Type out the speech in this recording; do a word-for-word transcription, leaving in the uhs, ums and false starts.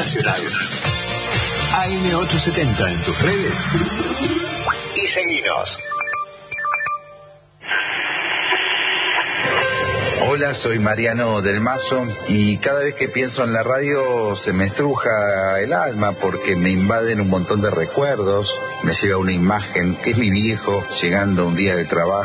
Nacional. A M ochocientos setenta en tus redes y seguinos. Hola, soy Mariano del Mazo y cada vez que pienso en la radio se me estruja el alma porque me invaden un montón de recuerdos. Me llega una imagen que es mi viejo llegando un día de trabajo